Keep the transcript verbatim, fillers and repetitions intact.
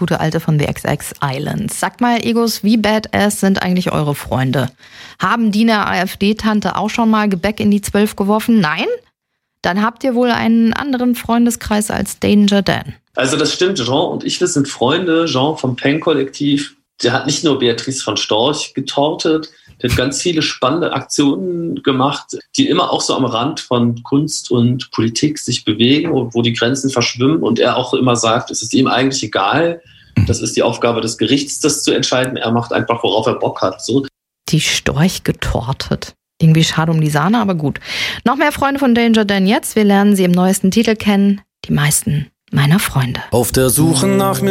gute alte von The X X Islands. Sagt mal, Egos, wie badass sind eigentlich eure Freunde? Haben die eine AfD-Tante auch schon mal Gebäck in die Zwölf geworfen? Nein? Dann habt ihr wohl einen anderen Freundeskreis als Danger Dan. Also das stimmt, Jean und ich, wir sind Freunde. Jean vom Pen-Kollektiv, der hat nicht nur Beatrice von Storch getortet, der hat ganz viele spannende Aktionen gemacht, die immer auch so am Rand von Kunst und Politik sich bewegen, wo die Grenzen verschwimmen. Und er auch immer sagt, es ist ihm eigentlich egal. Das ist die Aufgabe des Gerichts, das zu entscheiden. Er macht einfach, worauf er Bock hat. So. Die Storch getortet. Irgendwie schade um die Sahne, aber gut. Noch mehr Freunde von Danger Dan jetzt. Wir lernen sie im neuesten Titel kennen. Die meisten meiner Freunde. Auf der Suche nach mir